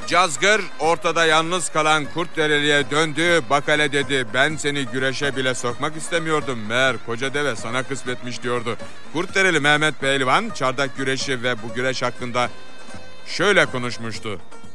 Cazgır ortada yalnız kalan Kurtdereli'ye döndü. Bak hele dedi, ben seni güreşe bile sokmak istemiyordum. Meğer koca deve sana kısmetmiş diyordu. Kurtdereli Mehmet Pehlivan çardak güreşi ve bu güreş hakkında şöyle konuşmuştu.